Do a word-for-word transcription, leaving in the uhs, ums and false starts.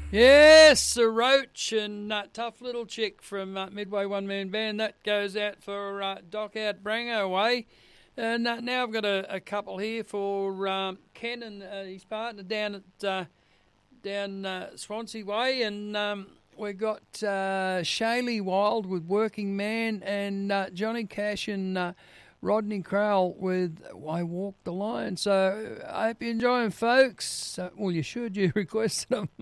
Yes, the Roach and uh, Tough Little Chick from uh, Midway One Man Band. That goes out for uh, Doc out Brango way. And uh, now I've got a, a couple here for um, Ken and uh, his partner down at uh, down uh, Swansea way. And um, we've got uh, Shaylee Wild with Working Man and uh, Johnny Cash and uh, Rodney Crowell with I Walk the Line. So I hope you enjoy them, folks. Uh, well, you should. You requested them.